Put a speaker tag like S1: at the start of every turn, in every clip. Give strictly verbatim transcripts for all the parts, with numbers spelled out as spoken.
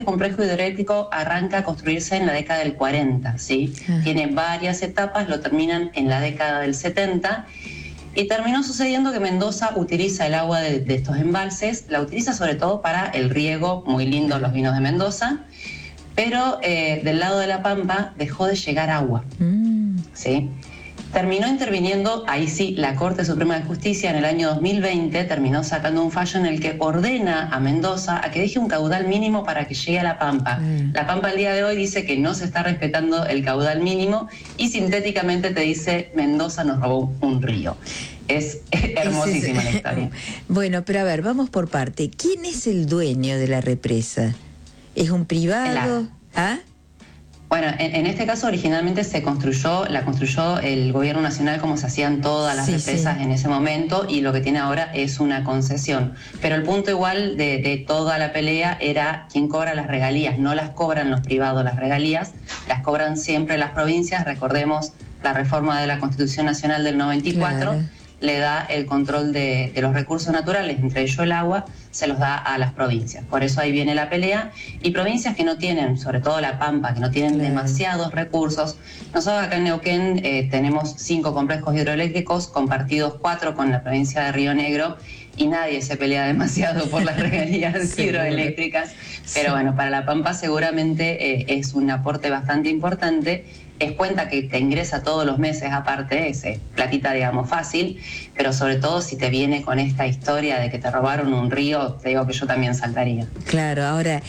S1: complejo hidroeléctrico arranca a construirse en la década del cuarenta, ¿sí? Ah. Tiene varias etapas, lo terminan en la década del setenta, y terminó sucediendo que Mendoza utiliza el agua de, de estos embalses, la utiliza sobre todo para el riego, muy lindo los vinos de Mendoza, pero eh, del lado de La Pampa dejó de llegar agua, mm. ¿sí? Terminó interviniendo, ahí sí, la Corte Suprema de Justicia en el año dos mil veinte terminó sacando un fallo en el que ordena a Mendoza a que deje un caudal mínimo para que llegue a La Pampa. Mm. La Pampa al día de hoy dice que no se está respetando el caudal mínimo y sintéticamente te dice Mendoza nos robó un río. Es hermosísima es, la historia.
S2: Bueno, pero a ver, vamos por parte. ¿Quién es el dueño de la represa? ¿Es un privado?
S1: La...
S2: ¿Ah?
S1: Bueno, en, en este caso originalmente se construyó, la construyó el gobierno nacional como se hacían todas las sí, represas sí. en ese momento, y lo que tiene ahora es una concesión. Pero el punto igual de, de toda la pelea era quién cobra las regalías. No las cobran los privados las regalías, las cobran siempre las provincias. Recordemos la reforma de la Constitución Nacional del noventa y cuatro, claro. Le da el control de, de los recursos naturales, entre ellos el agua, se los da a las provincias. Por eso ahí viene la pelea. Y provincias que no tienen, sobre todo La Pampa, que no tienen claro. demasiados recursos. Nosotros acá en Neuquén eh, tenemos cinco complejos hidroeléctricos, compartidos cuatro con la provincia de Río Negro, y nadie se pelea demasiado por las regalías hidroeléctricas. Pero sí. bueno, para La Pampa seguramente eh, es un aporte bastante importante. Es cuenta que te ingresa todos los meses aparte, es platita, digamos, fácil, pero sobre todo si te viene con esta historia de que te robaron un río, te digo que yo también saltaría.
S2: Claro, ahora,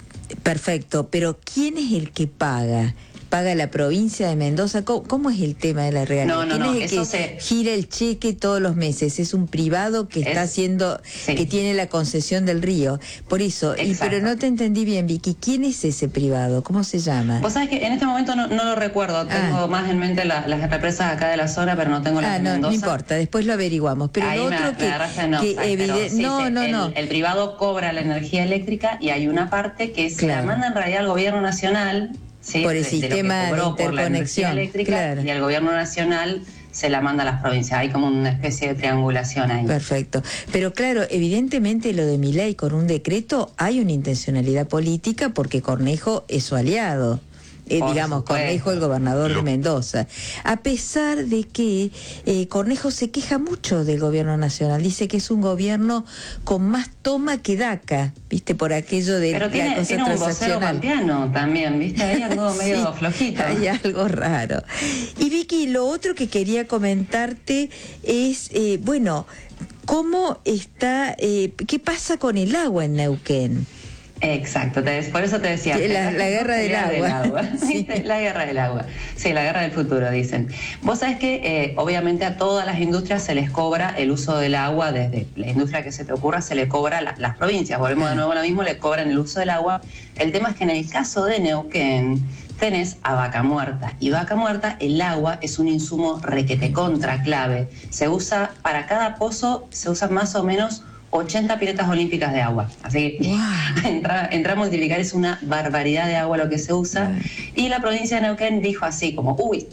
S2: perfecto, pero ¿quién es el que paga? ¿Paga la provincia de Mendoza? ¿Cómo, cómo es el tema de la regalía?
S1: No, no,
S2: ¿Quién
S1: no,
S2: es el
S1: eso
S2: que
S1: se...
S2: gira el cheque todos los meses? ¿Es un privado que es... está haciendo, sí. que tiene la concesión del río? Por eso, y, pero no te entendí bien, Vicky, ¿quién es ese privado? ¿Cómo se llama?
S1: Vos sabés que en este momento no, no lo recuerdo, tengo ah. más en mente la, las represas acá de la zona, pero no tengo las
S2: ah,
S1: de
S2: no,
S1: Mendoza.
S2: No importa, después lo averiguamos. Pero
S1: ahí
S2: lo otro
S1: me,
S2: que,
S1: me no,
S2: que evidente...
S1: sí,
S2: no,
S1: sí,
S2: no,
S1: el,
S2: no.
S1: El privado cobra la energía eléctrica y hay una parte que se claro. la manda en realidad al gobierno nacional. Sí,
S2: por el
S1: de,
S2: sistema
S1: de, lo que
S2: de
S1: por la energía eléctrica, claro. y el gobierno nacional se la manda a las provincias. Hay como una especie de triangulación ahí.
S2: Perfecto. Pero claro, evidentemente lo de Milei con un decreto hay una intencionalidad política porque Cornejo es su aliado. Eh, digamos, supuesto. Cornejo, el gobernador de Mendoza. A pesar de que eh, Cornejo se queja mucho del gobierno nacional, dice que es un gobierno con más toma que daca, ¿viste? Por aquello de
S1: Pero tiene,
S2: la cosa
S1: tiene un vocero pampeano también, ¿viste? Hay algo medio sí, flojito.
S2: Hay algo raro. Y Vicky, lo otro que quería comentarte es, eh, bueno, ¿cómo está, eh, qué pasa con el agua en Neuquén?
S1: Exacto, te, por eso te decía.
S2: La, la guerra del agua.
S1: Del agua. Sí. La guerra del agua. Sí, la guerra del futuro, dicen. Vos sabés que eh, obviamente a todas las industrias se les cobra el uso del agua, desde la industria que se te ocurra se le cobra a la, las provincias. Volvemos de nuevo a lo mismo, le cobran el uso del agua. El tema es que en el caso de Neuquén tenés a Vaca Muerta, y Vaca Muerta, el agua es un insumo requete contra clave. Se usa, para cada pozo se usa más o menos ochenta piletas olímpicas de agua. Así que wow. entrar entra a multiplicar, es una barbaridad de agua lo que se usa. Wow. Y la provincia de Neuquén dijo así como, uy,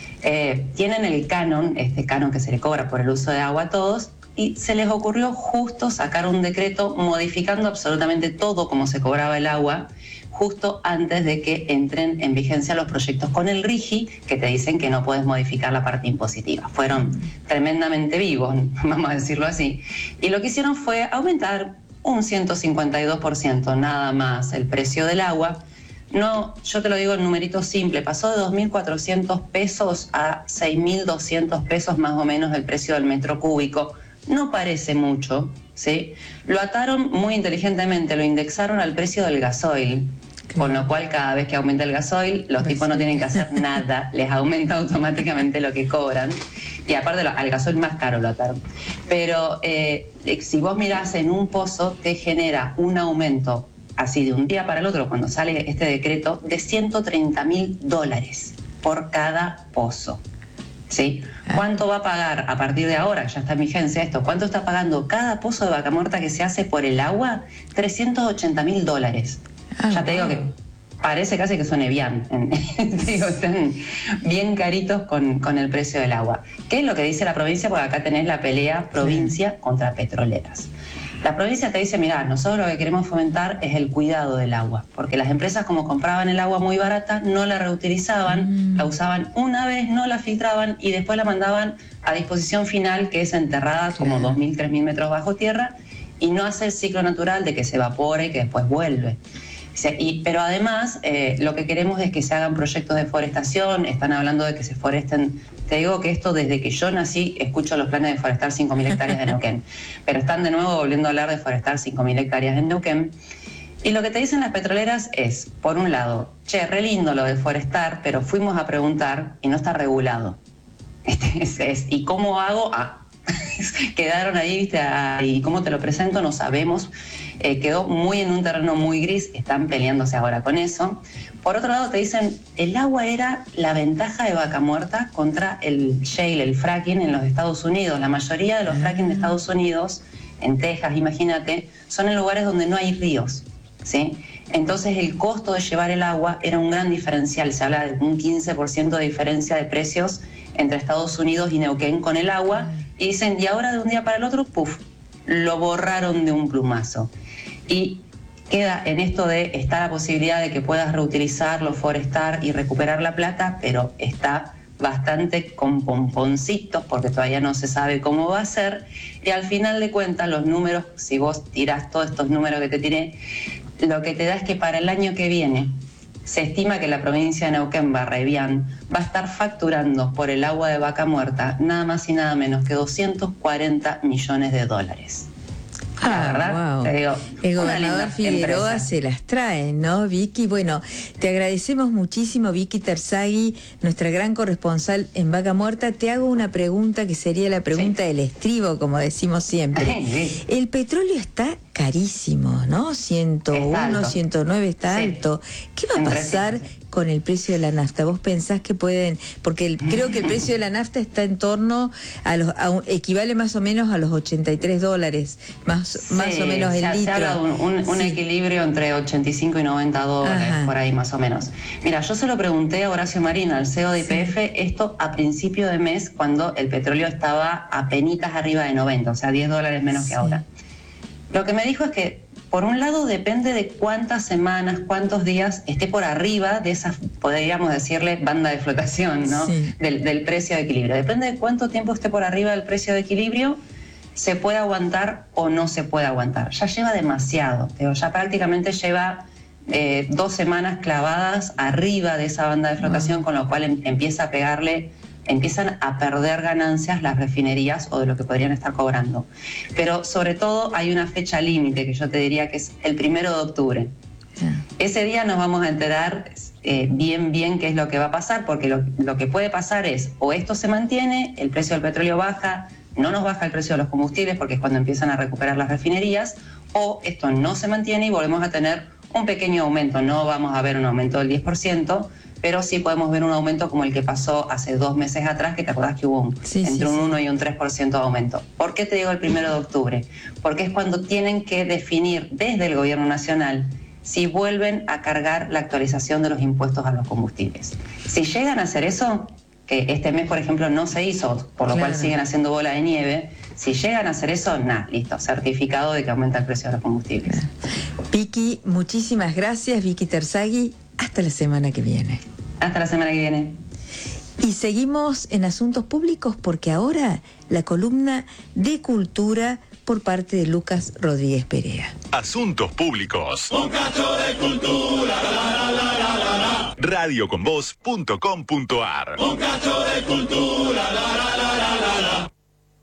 S1: eh, tienen el canon, este canon que se le cobra por el uso de agua a todos, y se les ocurrió justo sacar un decreto modificando absolutamente todo como se cobraba el agua, justo antes de que entren en vigencia los proyectos con el RIGI, que te dicen que no puedes modificar la parte impositiva. Fueron tremendamente vivos, vamos a decirlo así. Y lo que hicieron fue aumentar un ciento cincuenta y dos por ciento nada más el precio del agua. No, yo te lo digo en numerito simple, pasó de dos mil cuatrocientos pesos a seis mil doscientos pesos más o menos el precio del metro cúbico. No parece mucho, ¿sí? Lo ataron muy inteligentemente, lo indexaron al precio del gasoil, con lo cual cada vez que aumenta el gasoil, los tipos no tienen que hacer nada, les aumenta automáticamente lo que cobran. Y aparte al gasoil más caro lo ataron. Pero eh, si vos mirás en un pozo, te genera un aumento así de un día para el otro, cuando sale este decreto, de ciento treinta mil dólares por cada pozo. ¿Sí? ¿Cuánto va a pagar a partir de ahora, ya está en vigencia esto, cuánto está pagando cada pozo de Vaca Muerta que se hace por el agua? trescientos ochenta mil dólares. Ah, ya te digo que parece casi que son Evian. Te digo, están bien caritos con, con el precio del agua. ¿Qué es lo que dice la provincia? Porque acá tenés la pelea provincia contra petroleras. La provincia te dice, mira, nosotros lo que queremos fomentar es el cuidado del agua, porque las empresas, como compraban el agua muy barata, no la reutilizaban, mm. la usaban una vez, no la filtraban y después la mandaban a disposición final, que es enterrada como dos mil, tres mil metros bajo tierra, y no hace el ciclo natural de que se evapore y que después vuelve. Y, pero además, eh, lo que queremos es que se hagan proyectos de forestación. Están hablando de que se foresten. Te digo que esto, desde que yo nací, escucho los planes de forestar cinco mil hectáreas de Neuquén. Pero están de nuevo volviendo a hablar de forestar cinco mil hectáreas en Neuquén. Y lo que te dicen las petroleras es, por un lado, che, re lindo lo de forestar, pero fuimos a preguntar y no está regulado. Este, es, es, ¿Y cómo hago? Ah, quedaron ahí, ¿viste? Ah, ¿y cómo te lo presento? No sabemos. Eh, quedó muy en un terreno muy gris, están peleándose ahora con eso. Por otro lado te dicen, el agua era la ventaja de Vaca Muerta contra el shale, el fracking en los Estados Unidos. La mayoría de los fracking de Estados Unidos, en Texas, imagínate, son en lugares donde no hay ríos, ¿sí? Entonces el costo de llevar el agua era un gran diferencial. Se habla de un quince por ciento de diferencia de precios entre Estados Unidos y Neuquén con el agua. Y dicen, y ahora de un día para el otro, puf, lo borraron de un plumazo. Y queda en esto de, está la posibilidad de que puedas reutilizarlo, forestar y recuperar la plata, pero está bastante con pomponcitos porque todavía no se sabe cómo va a ser. Y al final de cuentas, los números, si vos tirás todos estos números que te tiré, lo que te da es que para el año que viene se estima que la provincia de Neuquén, Barrebián, va a estar facturando por el agua de Vaca Muerta nada más y nada menos que doscientos cuarenta millones de dólares.
S2: Ah, ¿verdad? Wow. Te digo, el gobernador Figueroa empresa. Se las trae, ¿no, Vicky? Bueno, te agradecemos muchísimo, Vicky Terzaghi, nuestra gran corresponsal en Vaca Muerta. Te hago una pregunta que sería la pregunta sí. del estribo, como decimos siempre. Sí. El petróleo está carísimo, ¿no? ciento uno, ciento nueve está sí. alto. ¿Qué va a pasar con el precio de la nafta? ¿Vos pensás que pueden...? Porque el, creo que el precio de la nafta está en torno a los... A un, equivale más o menos a los ochenta y tres dólares, más, sí, más o menos el
S1: se,
S2: litro.
S1: Se habla de un, un, un sí. equilibrio entre ochenta y cinco y noventa dólares, ajá. por ahí más o menos. Mira, yo se lo pregunté a Horacio Marín, al C E O de I P F, sí. esto a principio de mes, cuando el petróleo estaba a penitas arriba de noventa, o sea, diez dólares menos sí. que ahora. Lo que me dijo es que, por un lado, depende de cuántas semanas, cuántos días esté por arriba de esa, podríamos decirle, banda de flotación, ¿no? Sí. Del, del precio de equilibrio. Depende de cuánto tiempo esté por arriba del precio de equilibrio, se puede aguantar o no se puede aguantar. Ya lleva demasiado, pero ya prácticamente lleva eh, dos semanas clavadas arriba de esa banda de flotación, uh-huh. con lo cual em, empieza a pegarle... empiezan a perder ganancias las refinerías o de lo que podrían estar cobrando. Pero sobre todo hay una fecha límite que yo te diría que es el primero de octubre. Sí. Ese día nos vamos a enterar eh, bien bien qué es lo que va a pasar, porque lo, lo que puede pasar es, o esto se mantiene, el precio del petróleo baja, no nos baja el precio de los combustibles porque es cuando empiezan a recuperar las refinerías, o esto no se mantiene y volvemos a tener un pequeño aumento. No vamos a ver un aumento del diez por ciento, pero sí podemos ver un aumento como el que pasó hace dos meses atrás, que te acordás que hubo un, sí, entre sí, un uno sí. y un tres por ciento de aumento. ¿Por qué te digo el primero de octubre? Porque es cuando tienen que definir desde el gobierno nacional si vuelven a cargar la actualización de los impuestos a los combustibles. Si llegan a hacer eso, que este mes, por ejemplo, no se hizo, por lo claro. cual siguen haciendo bola de nieve, si llegan a hacer eso, nada, listo, certificado de que aumenta el precio de los combustibles. Claro.
S2: Vicky, muchísimas gracias, Vicky Terzaghi. Hasta la semana que viene.
S1: Hasta la semana que viene.
S2: Y seguimos en Asuntos Públicos porque ahora la columna de cultura por parte de Lucas Rodríguez Perea.
S3: Asuntos Públicos.
S4: Un cacho de cultura. La, la, la, la, la, la.
S3: radio con voz punto com punto a r.
S4: Un cacho de cultura. La, la, la, la, la, la.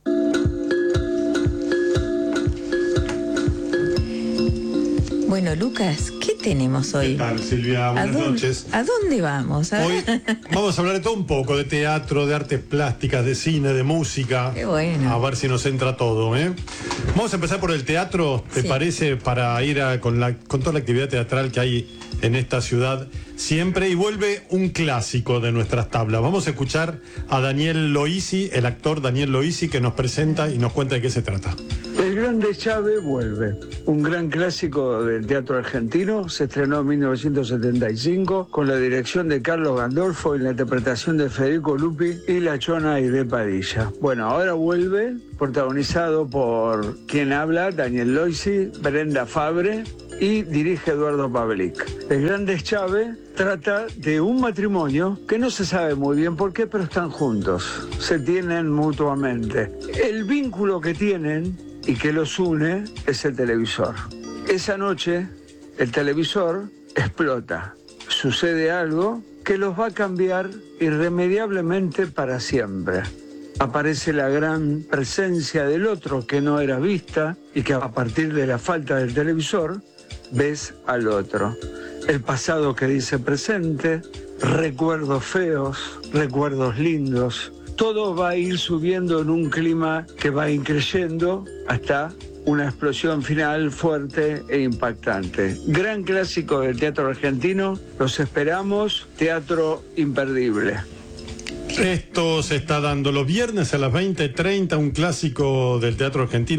S2: Bueno, Lucas, ¿qué tenemos hoy?
S5: ¿Qué tal, Silvia? Buenas noches.
S2: ¿A dónde vamos? A
S5: hoy vamos a hablar de todo un poco, de teatro, de artes plásticas, de cine, de música.
S2: Qué bueno.
S5: A ver si nos entra todo, ¿eh? Vamos a empezar por el teatro, ¿te sí. parece? Para ir a, con, la, con toda la actividad teatral que hay en esta ciudad siempre, y vuelve un clásico de nuestras tablas. Vamos a escuchar a Daniel Loisi, el actor Daniel Loisi, que nos presenta y nos cuenta de qué se trata.
S6: El Gran Deschave vuelve. Un gran clásico del teatro argentino. Se estrenó en mil novecientos setenta y cinco con la dirección de Carlos Gandolfo y la interpretación de Federico Lupi y la Chona y de Padilla. Bueno, ahora vuelve, protagonizado por quien habla, Daniel Loisi, Brenda Fabre, y dirige Eduardo Pavlik. El Gran Deschave trata de un matrimonio que no se sabe muy bien por qué, pero están juntos, se tienen mutuamente. El vínculo que tienen y que los une es el televisor. Esa noche el televisor explota, sucede algo que los va a cambiar irremediablemente para siempre. Aparece la gran presencia del otro que no era vista y que a partir de la falta del televisor ves al otro. El pasado que dice presente, recuerdos feos, recuerdos lindos, todo va a ir subiendo en un clima que va increyendo hasta una explosión final fuerte e impactante. Gran clásico del teatro argentino, los esperamos, teatro imperdible.
S5: Esto se está dando los viernes a las veinte treinta, un clásico del teatro argentino.